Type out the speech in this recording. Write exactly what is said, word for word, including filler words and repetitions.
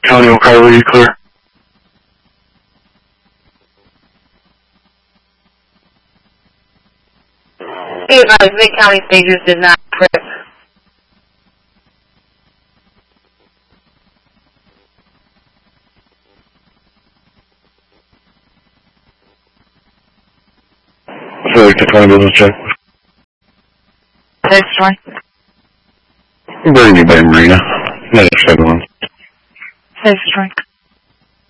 County O'Carly, you clear? Hey, uh, Big County stages did not trip. Philly twenty business check. That's right. Burgundy Bay Marina. Another seven one. That's right.